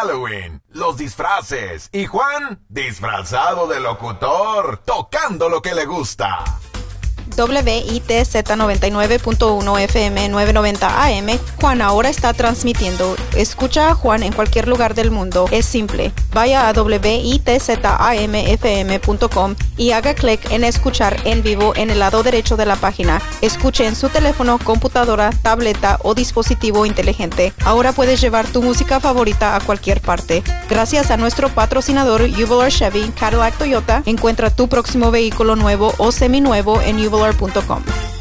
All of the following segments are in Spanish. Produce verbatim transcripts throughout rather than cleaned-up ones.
Halloween, los disfraces y Juan disfrazado de locutor, tocando lo que le gusta. W I T Z noventa y nueve punto uno F M novecientos noventa A M. Juan ahora está transmitiendo. Escucha a Juan en cualquier lugar del mundo. Es simple. Vaya a W I T Z A M F M punto com y haga clic en escuchar en vivo en el lado derecho de la página. Escuche en su teléfono, computadora, tableta o dispositivo inteligente. Ahora puedes llevar tu música favorita a cualquier parte. Gracias a nuestro patrocinador Uvalor Chevy, Cadillac Toyota, encuentra tu próximo vehículo nuevo o seminuevo en uvalor punto com.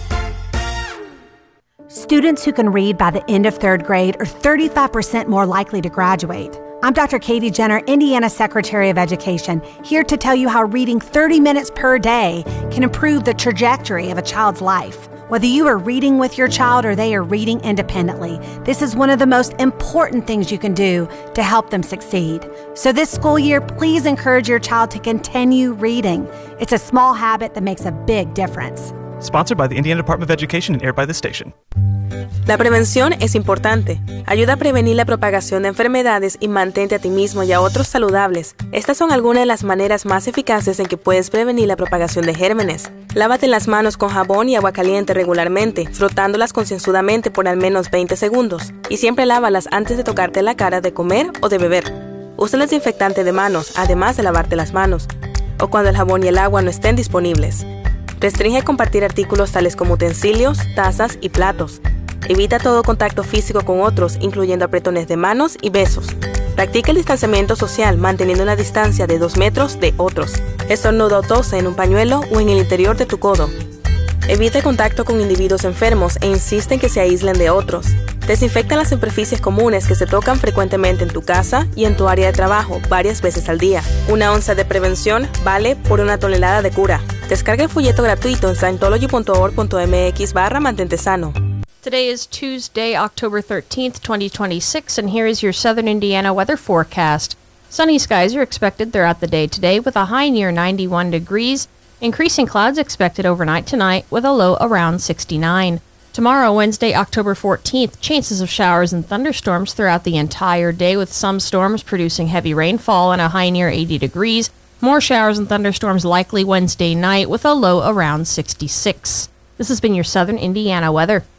Students who can read by the end of third grade are thirty-five percent more likely to graduate. I'm Doctor Katie Jenner, Indiana Secretary of Education, here to tell you how reading thirty minutes per day can improve the trajectory of a child's life. Whether you are reading with your child or they are reading independently, this is one of the most important things you can do to help them succeed. So this school year, please encourage your child to continue reading. It's a small habit that makes a big difference. Sponsored by the Indiana Department of Education and aired by this station. La prevención es importante. Ayuda a prevenir la propagación de enfermedades y mantente a ti mismo y a otros saludables. Estas son algunas de las maneras más eficaces en que puedes prevenir la propagación de gérmenes. Lávate las manos con jabón y agua caliente regularmente, frotándolas concienzudamente por al menos veinte segundos. Y siempre lávalas antes de tocarte la cara de comer o de beber. Usa el desinfectante de manos, además de lavarte las manos. O cuando el jabón y el agua no estén disponibles. Restringe compartir artículos tales como utensilios, tazas y platos. Evita todo contacto físico con otros, incluyendo apretones de manos y besos. Practica el distanciamiento social, manteniendo una distancia de dos metros de otros. Estornuda o tose en un pañuelo o en el interior de tu codo. Evita el contacto con individuos enfermos e insiste en que se aíslen de otros. Desinfecta las superficies comunes que se tocan frecuentemente en tu casa y en tu área de trabajo varias veces al día. Una onza de prevención vale por una tonelada de cura. Descarga el folleto gratuito en scientology punto org punto m x barra mantente sano. Today is Tuesday, October thirteenth, twenty twenty-six, and here is your Southern Indiana weather forecast. Sunny skies are expected throughout the day today with a high near ninety-one degrees. Increasing clouds expected overnight tonight with a low around sixty-nine. Tomorrow, Wednesday, October fourteenth, chances of showers and thunderstorms throughout the entire day with some storms producing heavy rainfall and a high near eighty degrees. More showers and thunderstorms likely Wednesday night with a low around sixty-six. This has been your Southern Indiana weather.